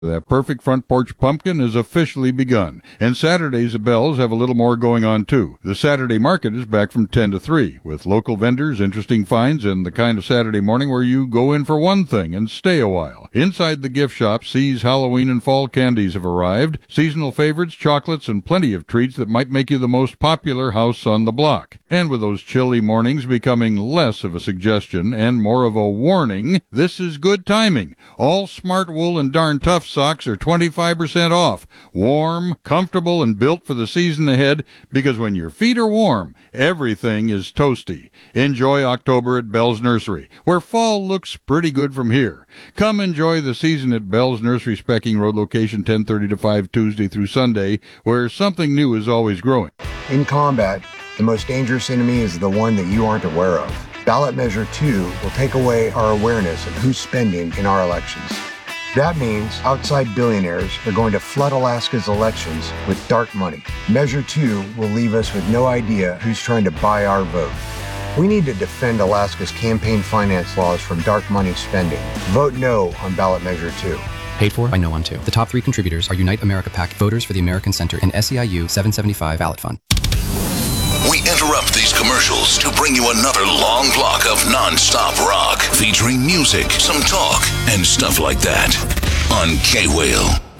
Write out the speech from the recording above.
That perfect front porch pumpkin has officially begun, and Saturdays at Bell's have a little more going on too. The Saturday market is back from 10 to 3, with local vendors, interesting finds, and the kind of Saturday morning where you go in for one thing and stay a while. Inside the gift shop, See's Halloween and fall candies have arrived, seasonal favorites, chocolates, and plenty of treats that might make you the most popular house on the block. And with those chilly mornings becoming less of a suggestion and more of a warning, this is good timing. All Smart Wool and Darn Tough socks are 25% off. Warm, comfortable, and built for the season ahead, because when your feet are warm, everything is toasty. Enjoy October at Bell's Nursery, where fall looks pretty good from here. Come enjoy the season at Bell's Nursery, Specking Road, location 10:30 to 5 Tuesday through Sunday, where something new is always growing. In combat, the most dangerous enemy is the one that you aren't aware of. Ballot Measure 2 will take away our awareness of who's spending in our elections. That means outside billionaires are going to flood Alaska's elections with dark money. Measure 2 will leave us with no idea who's trying to buy our vote. We need to defend Alaska's campaign finance laws from dark money spending. Vote no on Ballot Measure 2. Paid for by No One 2. The top 3 contributors are Unite America PAC, Voters for the American Center, and SEIU 775 Ballot Fund. We interrupt these commercials to bring you another long block of non-stop rock, featuring music, some talk, and stuff like that on K-Whale.